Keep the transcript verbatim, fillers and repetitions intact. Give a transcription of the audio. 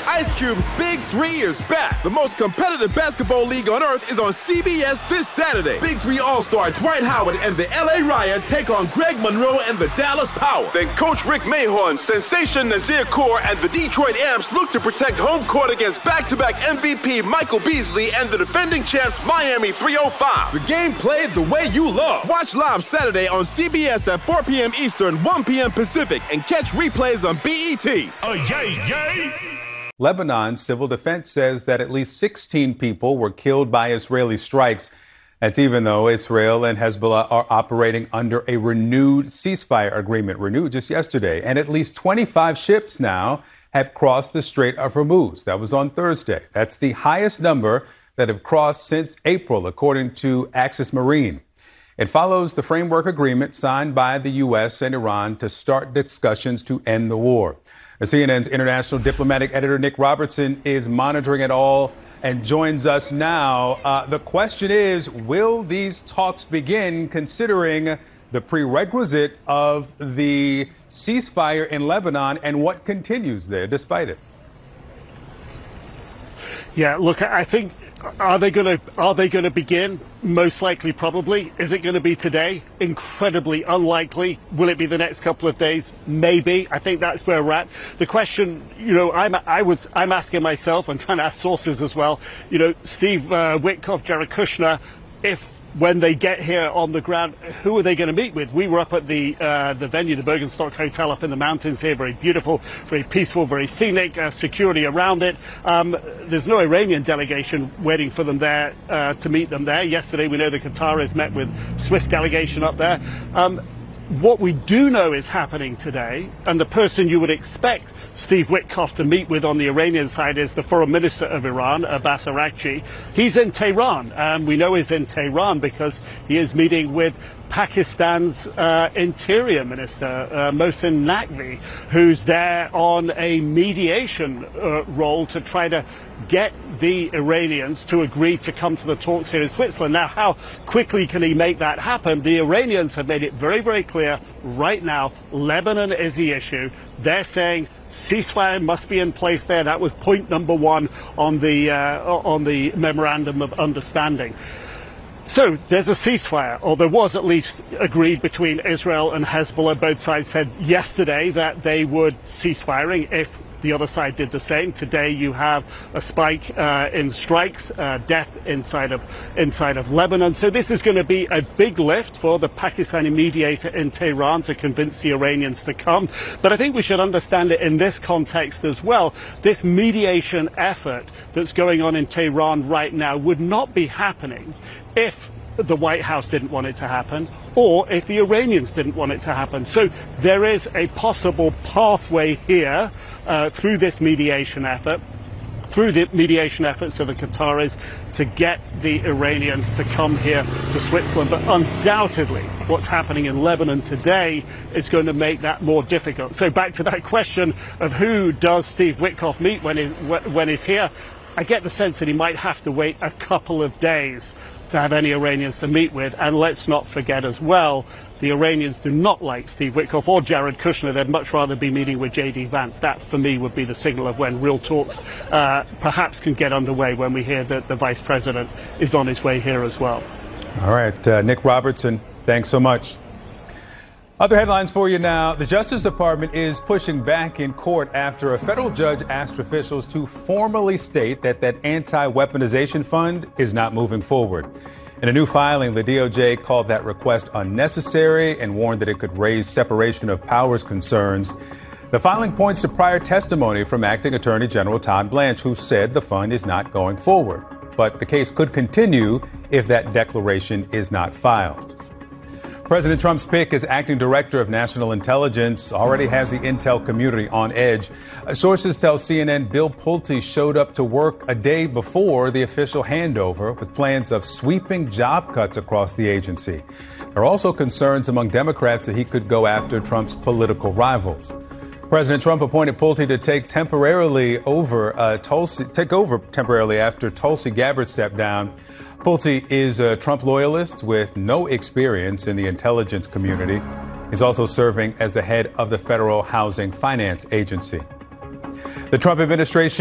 Ice Cube's Big Three is back. The most competitive basketball league on earth is on C B S this Saturday. Big Three All-Star Dwight Howard and the L A Riot take on Greg Monroe and the Dallas Power. Then Coach Rick Mahorn, Sensation Nazir Kaur, and the Detroit Amps look to protect home court against back-to-back M V P Michael Beasley and the defending champs Miami three oh five. The game played the way you love. Watch live Saturday on C B S at four p.m. Eastern, one p.m. Pacific, and catch replays on B E T. Oh, yay, yay! Lebanon's civil defense says that at least sixteen people were killed by Israeli strikes. That's even though Israel and Hezbollah are operating under a renewed ceasefire agreement, renewed just yesterday. And at least twenty-five ships now have crossed the Strait of Hormuz. That was on Thursday. That's the highest number that have crossed since April, according to Axis Marine. It follows the framework agreement signed by the U S and Iran to start discussions to end the war. C N N's international diplomatic editor Nick Robertson is monitoring it all and joins us now. Uh, the question is, will these talks begin considering the prerequisite of the ceasefire in Lebanon and what continues there despite it? Yeah, look, I think, are they going to are they going to begin? Most likely, probably. Is it going to be today? Incredibly unlikely. Will it be the next couple of days? Maybe. I think that's where we're at. The question, you know, I'm I would I'm asking myself and trying to ask sources as well. You know, Steve uh, Witkoff, Jared Kushner, if when they get here on the ground, who are they going to meet with? We were up at the uh, the venue, the Bergenstock Hotel up in the mountains here. Very beautiful, very peaceful, very scenic, uh, security around it. Um, there's no Iranian delegation waiting for them there uh, to meet them there. Yesterday, we know the Qataris met with Swiss delegation up there. Um, What we do know is happening today, and the person you would expect Steve Witkoff to meet with on the Iranian side is the foreign minister of Iran, Abbas Araghchi. He's in Tehran, and we know he's in Tehran because he is meeting with Pakistan's uh, interior minister, uh, Mohsin Naqvi, who's there on a mediation uh, role to try to get the Iranians to agree to come to the talks here in Switzerland. Now, how quickly can he make that happen? The Iranians have made it very, very clear right now, Lebanon is the issue. They're saying ceasefire must be in place there. That was point number one on the, uh, on the memorandum of understanding. So there's a ceasefire, or there was at least agreed between Israel and Hezbollah. Both sides said yesterday that they would cease firing if the other side did the same. Today you have a spike uh, in strikes, uh, death inside of inside of Lebanon. So this is going to be a big lift for the Pakistani mediator in Tehran to convince the Iranians to come. But I think we should understand it in this context as well. This mediation effort that's going on in Tehran right now would not be happening if the White House didn't want it to happen, or if the Iranians didn't want it to happen. So there is a possible pathway here uh, through this mediation effort, through the mediation efforts of the Qataris to get the Iranians to come here to Switzerland. But undoubtedly, what's happening in Lebanon today is going to make that more difficult. So back to that question of who does Steve Witkoff meet when he's, when he's here, I get the sense that he might have to wait a couple of days to have any Iranians to meet with. And let's not forget as well, the Iranians do not like Steve Witkoff or Jared Kushner. They'd much rather be meeting with J D Vance. That, for me, would be the signal of when real talks uh, perhaps can get underway, when we hear that the vice president is on his way here as well. All right, uh, Nick Robertson, thanks so much. Other headlines for you now. The Justice Department is pushing back in court after a federal judge asked officials to formally state that that anti-weaponization fund is not moving forward. In a new filing, the D O J called that request unnecessary and warned that it could raise separation of powers concerns. The filing points to prior testimony from Acting Attorney General Todd Blanche, who said the fund is not going forward. But the case could continue if that declaration is not filed. President Trump's pick as acting director of national intelligence already has the intel community on edge. Sources tell C N N Bill Pulte showed up to work a day before the official handover with plans of sweeping job cuts across the agency. There are also concerns among Democrats that he could go after Trump's political rivals. President Trump appointed Pulte to take temporarily over uh, Tulsi, take over temporarily after Tulsi Gabbard stepped down. Pulte is a Trump loyalist with no experience in the intelligence community. He's also serving as the head of the Federal Housing Finance Agency. The Trump administration